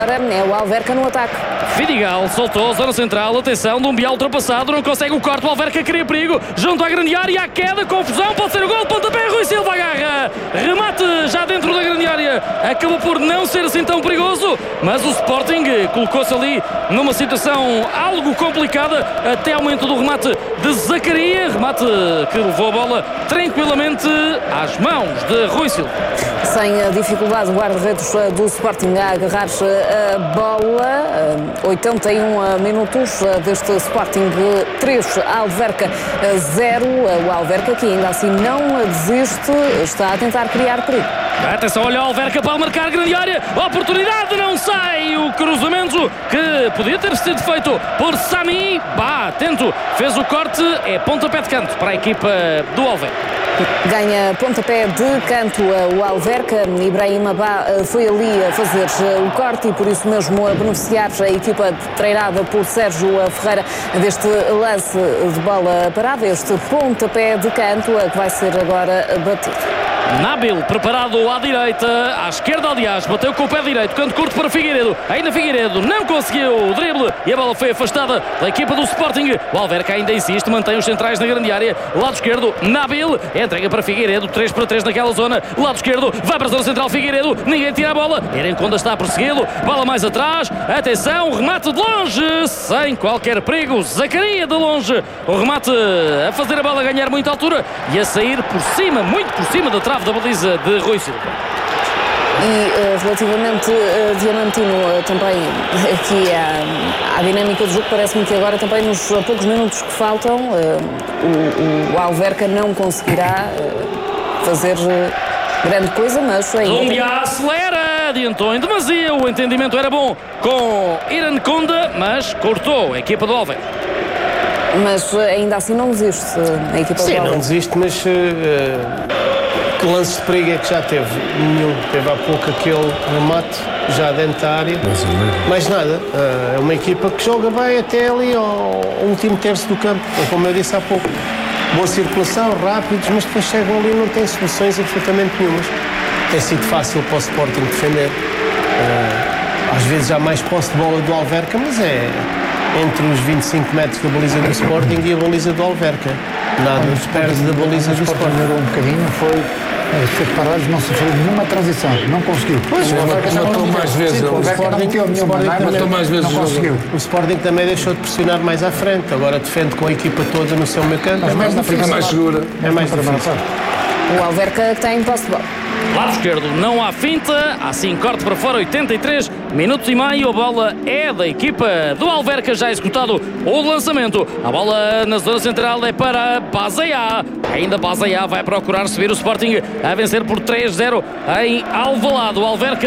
É o Alverca no ataque. Vidigal soltou, zona central, atenção, Dumbiá ultrapassado, não consegue o corte, o Alverca cria perigo, junto à grande área, a queda, confusão, pode ser o gol, pontapé, Rui Silva agarra, remate já dentro da grande área, acabou por não ser assim tão perigoso, mas o Sporting colocou-se ali numa situação algo complicada, até ao momento do remate de Zacaria, remate que levou a bola tranquilamente às mãos de Rui Silva. Sem dificuldade, o guarda-redes do Sporting a agarrar a bola. 81 minutos deste Sporting 3, Alverca 0. O Alverca, que ainda assim não desiste, está a tentar criar perigo. Atenção, olha o Alverca para marcar grande área, oportunidade, não sai o cruzamento que podia ter sido feito por Sami. Atento, fez o corte, é pontapé de canto para a equipa do Alverca. Ganha pontapé de canto o Alverca. Ibrahima Ba foi ali a fazer o corte e por isso mesmo a beneficiar a equipa treinada por Sérgio Ferreira deste lance de bola parada, este pontapé de canto que vai ser agora batido. Nabil preparado à direita, à esquerda aliás, bateu com o pé direito, canto curto para Figueiredo, ainda Figueiredo não conseguiu o drible e a bola foi afastada da equipa do Sporting. O Alverca ainda insiste, mantém os centrais na grande área, lado esquerdo, Nabil, entrega para Figueiredo, 3-3 naquela zona, lado esquerdo, vai para a zona central Figueiredo, ninguém tira a bola, Iranconda está a persegui-lo, bola mais atrás, atenção, remate de longe, sem qualquer perigo, Zacaria de longe, o remate a fazer a bola ganhar muita altura e a sair por cima, muito por cima da trave da baliza de Rui Silva. E relativamente Diamantino, também aqui à dinâmica do jogo, parece-me que agora também nos poucos minutos que faltam o Alverca não conseguirá fazer grande coisa, mas ainda acelera, adiantou em demasia, o entendimento era bom com Iranconda, mas cortou a equipa do Alverca. Mas ainda assim não desiste a equipa do Alverca. Sim, não desiste, mas que lance de perigo é que já teve? Nenhum. Teve há pouco aquele remate já dentro da área. Mais nada. É uma equipa que joga bem até ali ao último terço do campo. Como eu disse há pouco. Boa circulação, rápidos, mas depois chegam ali e não têm soluções absolutamente nenhumas. Tem sido fácil para o Sporting defender. Às vezes há mais posse de bola do Alverca, mas é entre os 25 metros da baliza do Sporting e a baliza do Alverca. Nada nos perde da baliza do Sporting. Um bocadinho, foi parados, não sofreu nenhuma transição, não conseguiu. Pois, matou mais vezes. O Sporting também deixou de pressionar mais à frente, agora defende com a equipa toda no seu meio campo. É mais segura. É mais difícil. O Alverca tem posse de bola. Lado esquerdo, não há finta, assim corte para fora, 83 minutos e meio, a bola é da equipa do Alverca, já executado o lançamento, a bola na zona central é para Bazaia, ainda Bazaia vai procurar subir o Sporting a vencer por 3-0 em Alvalade. O Alverca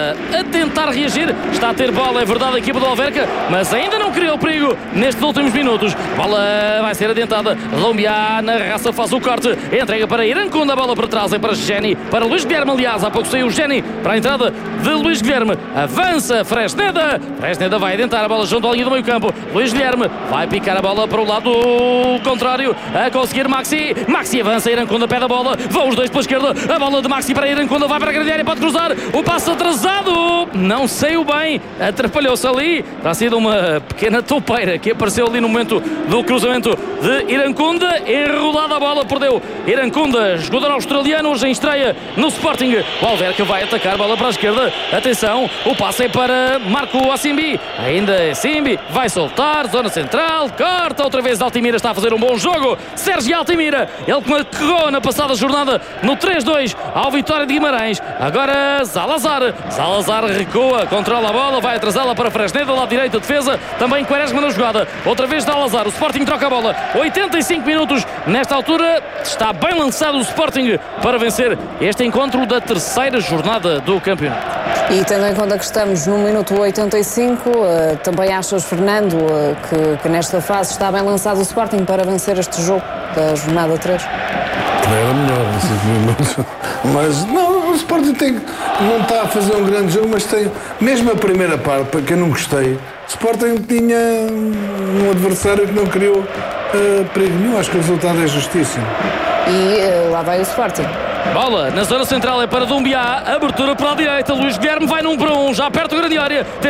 a tentar reagir, está a ter bola, é verdade, a equipa do Alverca, mas ainda não criou perigo nestes últimos minutos, a bola vai ser adiantada, Dumbiá na raça faz o corte, entrega para Iranconda, a bola para trás, é para Geni, para Luís Guilherme, aliás, há pouco saiu o Geni para a entrada de Luís Guilherme, avança Fresneda vai adiantar a bola junto à linha do meio campo, Luís Guilherme vai picar a bola para o lado contrário, a conseguir Maxi avança, Iranconda pede a bola, vão os dois pela esquerda, a bola de Maxi para Iranconda, vai para a grande área, pode cruzar, o passo atrasado, não saiu bem, atrapalhou-se ali, terá sido uma pequena toupeira que apareceu ali no momento do cruzamento de Iranconda, enrolada a bola, perdeu Iranconda, jogador australiano, hoje em estreia no Sporting. O Alverca vai atacar, bola para a esquerda, atenção, o passe é para Marco Assimbi, ainda Assimbi vai soltar, zona central, corta outra vez, Altimira está a fazer um bom jogo, Sérgio Altimira, ele que marcou na passada jornada no 3-2 ao Vitória de Guimarães, agora Salazar recua, controla a bola, vai atrasá-la para Fresneda, lá direita, defesa, também Quaresma na jogada, outra vez Salazar, o Sporting troca a bola, 85 minutos, nesta altura está bem lançado o Sporting para vencer este encontro da terceira jornada do campeonato. E tendo em conta que estamos no minuto 85, também achas, Fernando, que nesta fase está bem lançado o Sporting para vencer este jogo da jornada 3? Era melhor nesses minutos. Mas não, o Sporting não está a fazer um grande jogo, mas tem, mesmo a primeira parte, para quem não gostei, o Sporting tinha um adversário que não criou perigo nenhum. Acho que o resultado é justíssimo. E lá vai o Sporting. Bola na zona central é para Dumbiá. Abertura para a direita. Luís Guilherme vai num para um. Já perto da grande área.